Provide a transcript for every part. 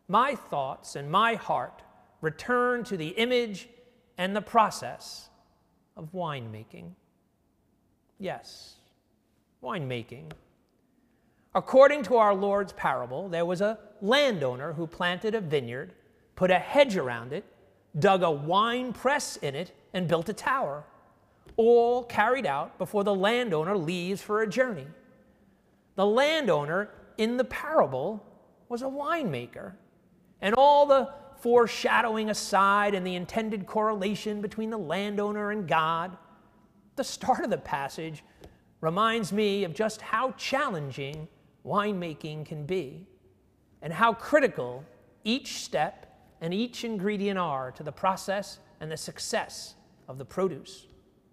my thoughts and my heart return to the image and the process of winemaking. Yes, winemaking. According to our Lord's parable, there was a landowner who planted a vineyard, put a hedge around it, dug a wine press in it, and built a tower, all carried out before the landowner leaves for a journey. The landowner in the parable was a winemaker, and all the foreshadowing aside and the intended correlation between the landowner and God, the start of the passage reminds me of just how challenging winemaking can be and how critical each step and each ingredient are to the process and the success of the produce.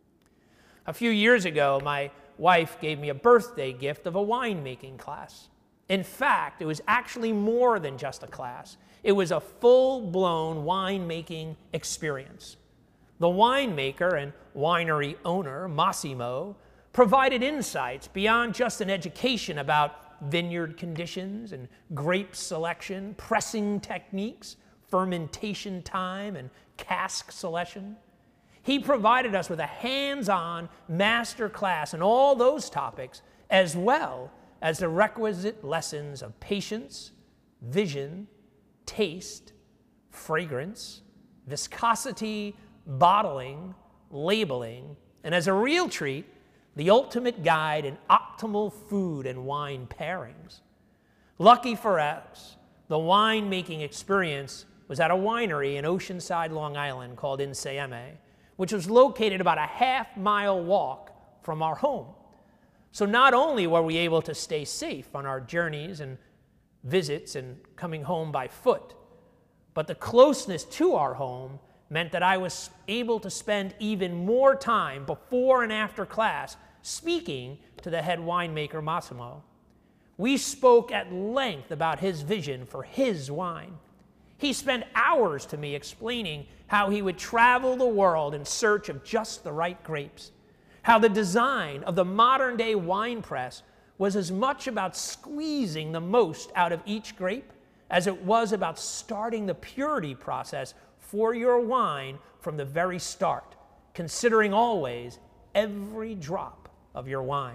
A few years ago, my wife gave me a birthday gift of a winemaking class. In fact, it was actually more than just a class. It was a full-blown winemaking experience. The winemaker and winery owner, Massimo, provided insights beyond just an education about vineyard conditions and grape selection, pressing techniques, fermentation time, and cask selection. He provided us with a hands-on master class in all those topics, as well as the requisite lessons of patience, vision, taste, fragrance, viscosity, bottling, labeling, and as a real treat, the ultimate guide in optimal food and wine pairings. Lucky for us, the winemaking experience was at a winery in Oceanside, Long Island called Insieme, which was located about a half-mile walk from our home. So not only were we able to stay safe on our journeys and visits and coming home by foot, but the closeness to our home meant that I was able to spend even more time before and after class speaking to the head winemaker, Massimo. We spoke at length about his vision for his wine. He spent hours to me explaining how he would travel the world in search of just the right grapes, how the design of the modern-day wine press was as much about squeezing the most out of each grape as it was about starting the purity process for your wine from the very start, considering always every drop of your wine.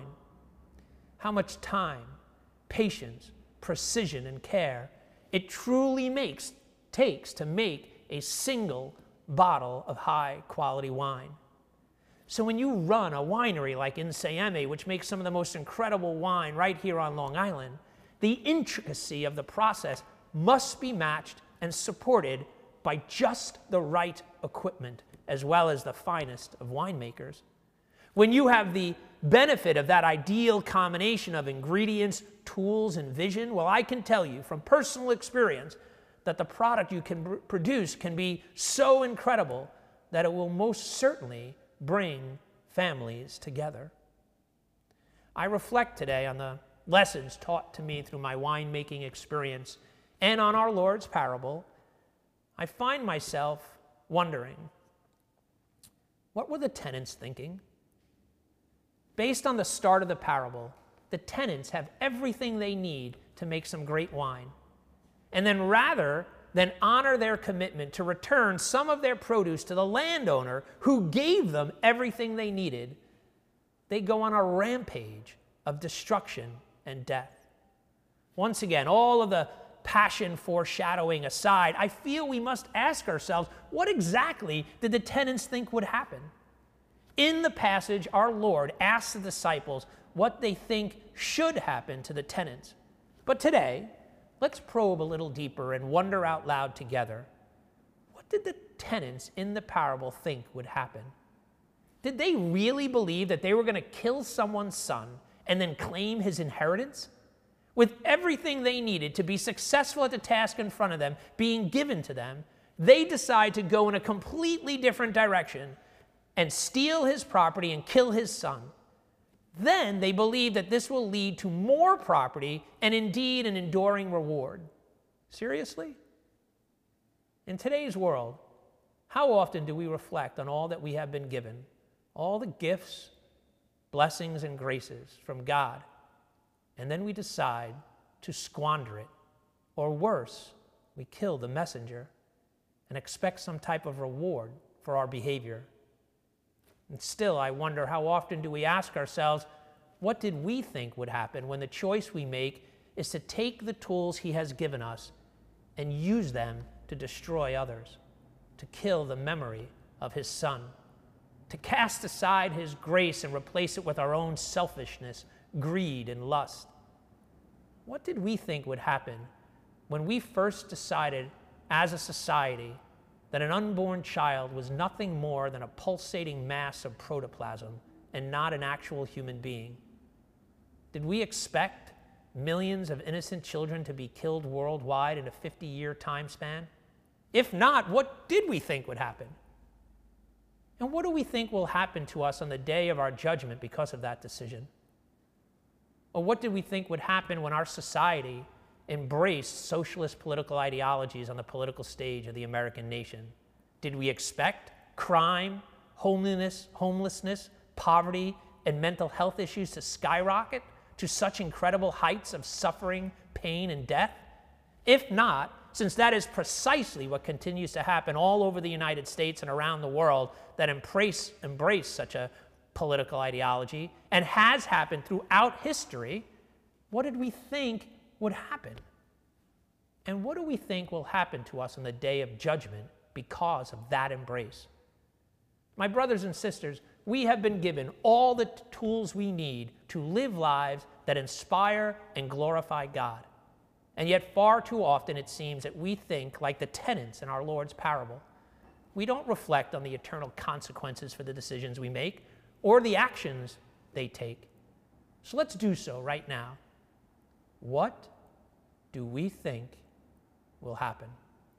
How much time, patience, precision, and care it truly takes to make a single bottle of high-quality wine. So when you run a winery like Insieme, which makes some of the most incredible wine right here on Long Island, the intricacy of the process must be matched and supported by just the right equipment, as well as the finest of winemakers. When you have the benefit of that ideal combination of ingredients, tools, and vision, well, I can tell you from personal experience that the product you can produce can be so incredible that it will most certainly bring families together. I reflect today on the lessons taught to me through my winemaking experience and on our Lord's parable. I find myself wondering, what were the tenants thinking? Based on the start of the parable, the tenants have everything they need to make some great wine. And then rather than honor their commitment to return some of their produce to the landowner who gave them everything they needed, they go on a rampage of destruction and death. Once again, all of the passion foreshadowing aside, I feel we must ask ourselves, what exactly did the tenants think would happen? In the passage, our Lord asks the disciples what they think should happen to the tenants. But today, let's probe a little deeper and wonder out loud together. What did the tenants in the parable think would happen? Did they really believe that they were going to kill someone's son and then claim his inheritance? With everything they needed to be successful at the task in front of them being given to them, they decide to go in a completely different direction and steal his property and kill his son. Then they believe that this will lead to more property and indeed an enduring reward. Seriously? In today's world, how often do we reflect on all that we have been given, all the gifts, blessings, and graces from God, and then we decide to squander it, or worse, We kill the messenger and expect some type of reward for our behavior. And still, I wonder, how often do we ask ourselves, what did we think would happen when the choice we make is to take the tools he has given us and use them to destroy others, to kill the memory of his Son, to cast aside his grace and replace it with our own selfishness, greed, and lust? What did we think would happen when we first decided as a society that an unborn child was nothing more than a pulsating mass of protoplasm and not an actual human being? Did we expect millions of innocent children to be killed worldwide in a 50-year time span? If not, what did we think would happen? And what do we think will happen to us on the day of our judgment because of that decision? Or what did we think would happen when our society embraced socialist political ideologies on the political stage of the American nation? Did we expect crime, homelessness, poverty, and mental health issues to skyrocket to such incredible heights of suffering, pain, and death? If not, since that is precisely what continues to happen all over the United States and around the world that embrace such a political ideology and has happened throughout history, what did we think would happen? And what do we think will happen to us on the day of judgment because of that embrace? My brothers and sisters, we have been given all the tools we need to live lives that inspire and glorify God. And yet far too often it seems that we think like the tenants in our Lord's parable. We don't reflect on the eternal consequences for the decisions we make or the actions they take. So let's do so right now. What do we think will happen?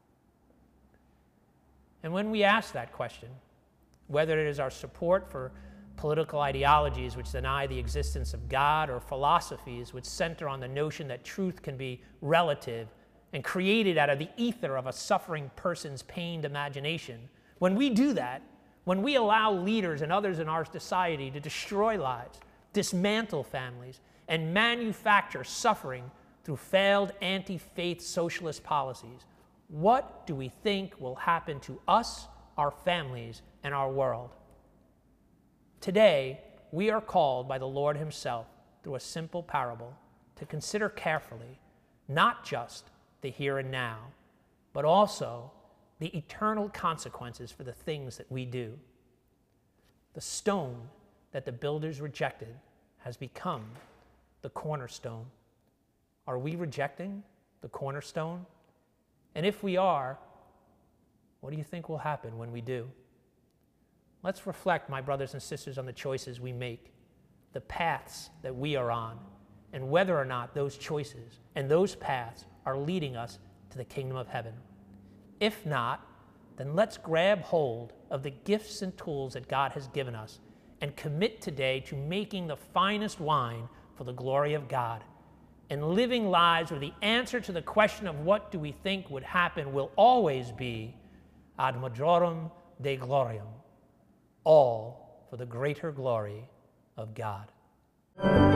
And when we ask that question, whether it is our support for political ideologies which deny the existence of God or philosophies which center on the notion that truth can be relative and created out of the ether of a suffering person's pained imagination, when we do that, when we allow leaders and others in our society to destroy lives, dismantle families, and manufacture suffering through failed anti-faith socialist policies, what do we think will happen to us, our families, and our world? Today, we are called by the Lord himself through a simple parable to consider carefully not just the here and now, but also the eternal consequences for the things that we do. The stone that the builders rejected has become the cornerstone. Are we rejecting the cornerstone? And if we are, what do you think will happen when we do? Let's reflect, my brothers and sisters, on the choices we make, the paths that we are on, and whether or not those choices and those paths are leading us to the kingdom of heaven. If not, then let's grab hold of the gifts and tools that God has given us and commit today to making the finest wine for the glory of God and living lives where the answer to the question of what do we think would happen will always be ad majorem Dei gloriam, all for the greater glory of God.